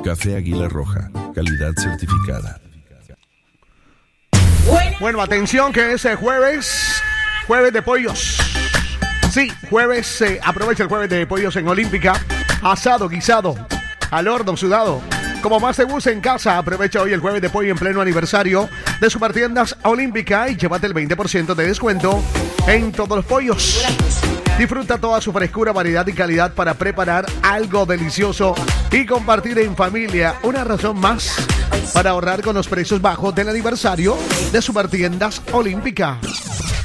Café Águila Roja, calidad certificada. Bueno, atención que es jueves de pollos. Sí, jueves, aprovecha el jueves de pollos en Olímpica. Asado, guisado, al horno, sudado. Como más te gusta en casa, aprovecha hoy el jueves de pollo en pleno aniversario de Supertiendas Olímpica y llévate el 20% de descuento en todos los pollos. Disfruta toda su frescura, variedad y calidad para preparar algo delicioso y compartir en familia. Una razón más para ahorrar con los precios bajos del aniversario de Supertiendas Olímpica.